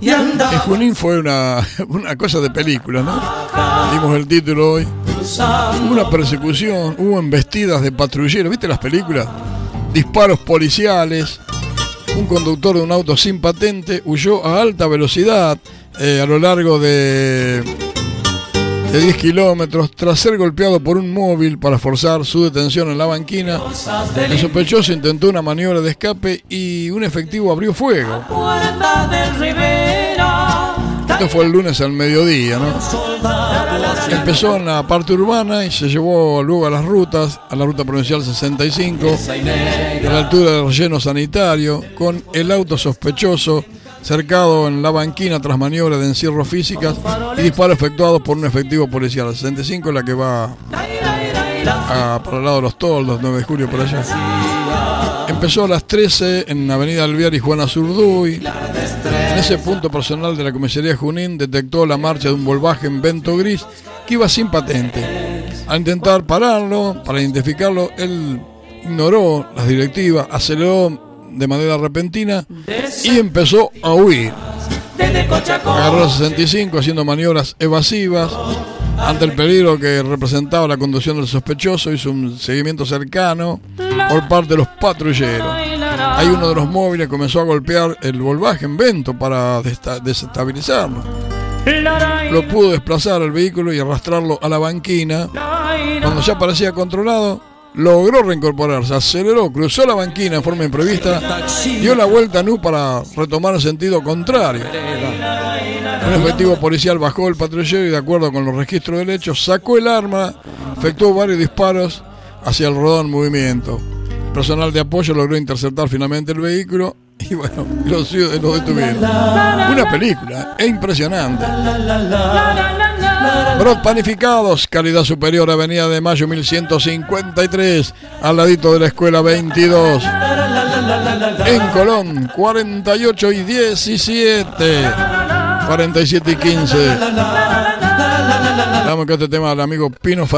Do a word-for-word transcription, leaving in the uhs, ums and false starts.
En Junín fue una, una cosa de película, ¿no? Dimos el título hoy. Hubo una persecución, hubo embestidas de patrulleros, ¿viste las películas? Disparos policiales. Un conductor de un auto sin patente huyó a alta velocidad eh, a lo largo de, de diez kilómetros tras ser golpeado por un móvil para forzar su detención en la banquina. El sospechoso intentó una maniobra de escape y un efectivo abrió fuego. Esto fue el lunes al mediodía, ¿no? Empezó en la parte urbana y se llevó luego a las rutas, a la ruta provincial sesenta y cinco, a la altura del relleno sanitario, con el auto sospechoso cercado en la banquina tras maniobras de encierro físicas y disparos efectuados por un efectivo policial. La sesenta y cinco es la que va a, para el lado de los Toldos, nueve de julio, por allá. Empezó a las trece en Avenida Alvear y Juana Zurduy. En ese punto, personal de la comisaría Junín detectó la marcha de un Volkswagen Vento gris que iba sin patente. Al intentar pararlo, para identificarlo, él ignoró las directivas, aceleró de manera repentina y empezó a huir. Agarró la sesenta y cinco haciendo maniobras evasivas. Ante el peligro que representaba la conducción del sospechoso, hizo un seguimiento cercano por parte de los patrulleros. Ahí uno de los móviles comenzó a golpear el Volkswagen Vento para desestabilizarlo. Lo pudo desplazar al vehículo y arrastrarlo a la banquina. Cuando ya parecía controlado, logró reincorporarse, aceleró, cruzó la banquina en forma imprevista, dio la vuelta a Nu para retomar el sentido contrario. Un efectivo policial bajó el patrullero y, de acuerdo con los registros del hecho, sacó el arma, efectuó varios disparos hacia el rodado en movimiento. El personal de apoyo logró interceptar finalmente el vehículo y, bueno, los, los detuvieron. Una película, es impresionante. Brot Panificados, calidad superior, Avenida de Mayo mil ciento cincuenta y tres, al ladito de la escuela veintidós. En Colón, cuarenta y ocho y diecisiete. cuarenta y siete y quince. Vamos con este tema del amigo Pino